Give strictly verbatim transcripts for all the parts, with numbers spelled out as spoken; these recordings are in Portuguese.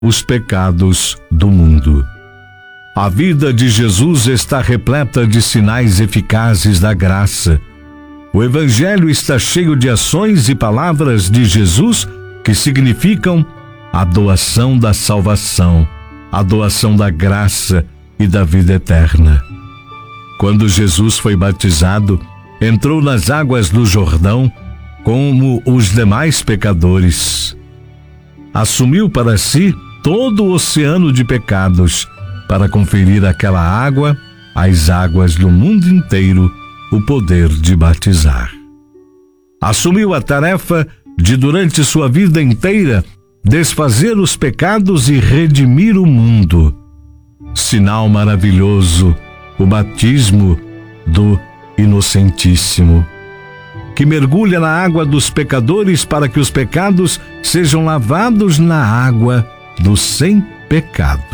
os pecados do mundo. A vida de Jesus está repleta de sinais eficazes da graça. O Evangelho está cheio de ações e palavras de Jesus que significam a doação da salvação, a doação da graça e da vida eterna. Quando Jesus foi batizado, entrou nas águas do Jordão como os demais pecadores. Assumiu para si todo o oceano de pecados para conferir àquela água, às águas do mundo inteiro, o poder de batizar. Assumiu a tarefa de, durante sua vida inteira, desfazer os pecados e redimir o mundo. Sinal maravilhoso, o batismo do Inocentíssimo, que mergulha na água dos pecadores para que os pecados sejam lavados na água do sem pecado.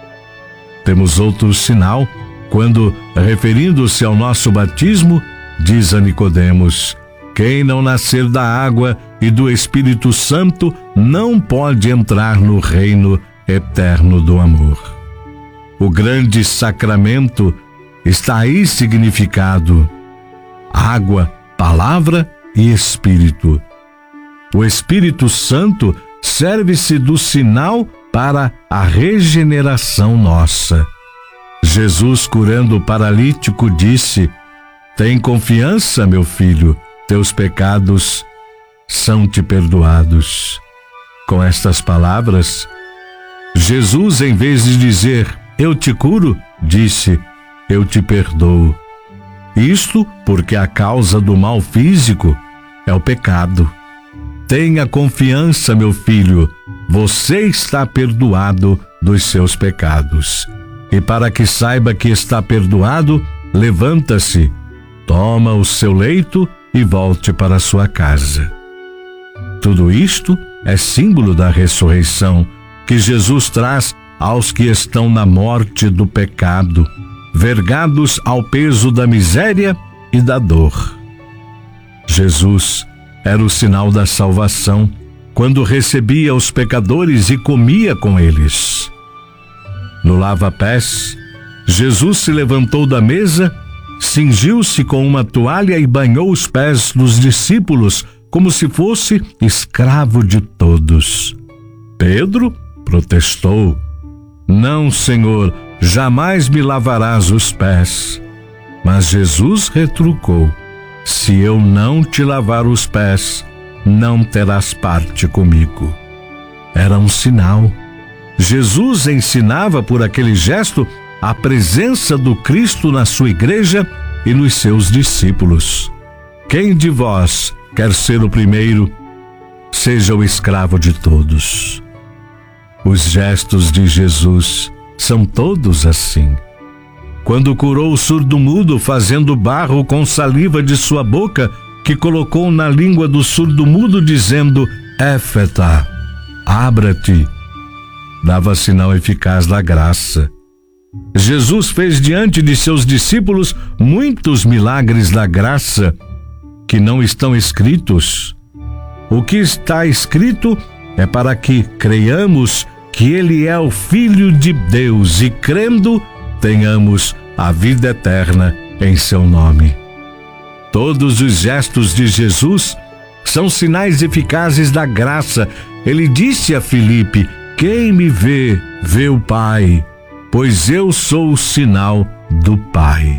Temos outro sinal quando, referindo-se ao nosso batismo, diz a Nicodemos: quem não nascer da água e do Espírito Santo não pode entrar no reino eterno do amor. O grande sacramento está aí significado: água, palavra e Espírito. O Espírito Santo serve-se do sinal para a regeneração nossa. Jesus, curando o paralítico, disse: tem confiança, meu filho, teus pecados são-te perdoados. Com estas palavras, Jesus, em vez de dizer eu te curo, disse eu te perdoo. Isto porque a causa do mal físico é o pecado. Tenha confiança, meu filho, você está perdoado dos seus pecados. E para que saiba que está perdoado, levanta-se, toma o seu leito e volte para sua casa. Tudo isto é símbolo da ressurreição que Jesus traz aos que estão na morte do pecado, vergados ao peso da miséria e da dor. Jesus era o sinal da salvação quando recebia os pecadores e comia com eles. No lava-pés, Jesus se levantou da mesa, cingiu-se com uma toalha e banhou os pés dos discípulos como se fosse escravo de todos. Pedro protestou: não, Senhor, jamais me lavarás os pés. Mas Jesus retrucou: se eu não te lavar os pés, não terás parte comigo. Era um sinal. Jesus ensinava por aquele gesto a presença do Cristo na sua igreja e nos seus discípulos. Quem de vós quer ser o primeiro, seja o escravo de todos. Os gestos de Jesus são todos assim. Quando curou o surdo-mudo fazendo barro com saliva de sua boca, que colocou na língua do surdo-mudo dizendo Éfeta, abra-te, dava sinal eficaz da graça. Jesus fez diante de seus discípulos muitos milagres da graça que não estão escritos. O que está escrito é para que creiamos que Ele é o Filho de Deus e, crendo, tenhamos a vida eterna em seu nome. Todos os gestos de Jesus são sinais eficazes da graça. Ele disse a Filipe: quem me vê, vê o Pai, pois eu sou o sinal do Pai.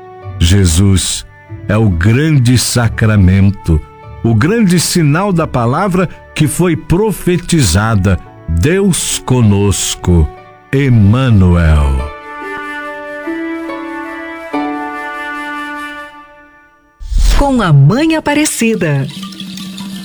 Jesus é o grande sacramento, o grande sinal da palavra que foi profetizada: Deus conosco, Emmanuel. Com a Mãe Aparecida.